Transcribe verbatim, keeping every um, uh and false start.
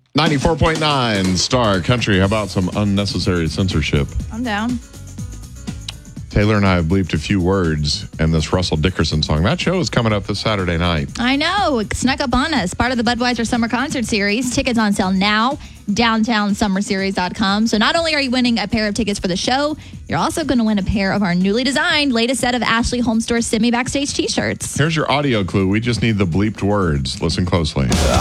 ninety-four point nine Star Country. How about some unnecessary censorship? I'm down. Taylor and I have bleeped a few words in this Russell Dickerson song. That show is coming up this Saturday night. I know. It snuck up on us. Part of the Budweiser Summer Concert Series. Tickets on sale now. downtown summer series dot com. So not only are you winning a pair of tickets for the show, you're also going to win a pair of our newly designed latest set of Ashley Home Store Send Me Backstage t-shirts. Here's your audio clue. We just need the bleeped words. Listen closely.